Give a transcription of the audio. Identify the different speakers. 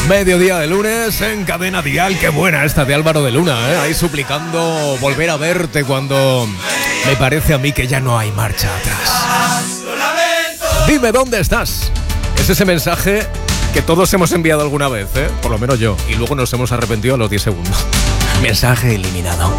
Speaker 1: Mediodía de lunes en Cadena Dial. Qué buena esta de Álvaro de Luna, ¿eh? Ahí suplicando volver a verte cuando me parece a mí que ya no hay marcha atrás. Dime dónde estás. Es ese mensaje que todos hemos enviado alguna vez, ¿eh? Por lo menos yo. Y luego nos hemos arrepentido a los 10 segundos. Mensaje eliminado.